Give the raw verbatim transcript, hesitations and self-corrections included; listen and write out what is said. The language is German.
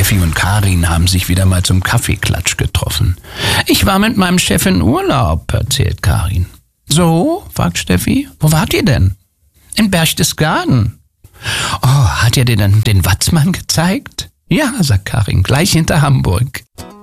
Steffi und Karin haben sich wieder mal zum Kaffeeklatsch getroffen. »Ich war mit meinem Chef in Urlaub«, erzählt Karin. »So?«, fragt Steffi. »Wo wart ihr denn?« »In Berchtesgaden.« »Oh, hat er dir denn den Watzmann gezeigt?« »Ja«, sagt Karin, »gleich hinter Hamburg.«